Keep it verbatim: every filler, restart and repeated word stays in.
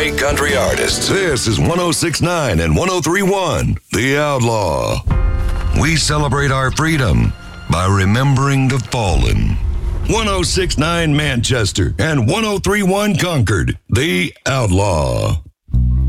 great country artists. This is one oh six point nine and one oh three point one, The Outlaw. We celebrate our freedom by remembering the fallen. one oh six point nine Manchester and one oh three point one Concord, The Outlaw.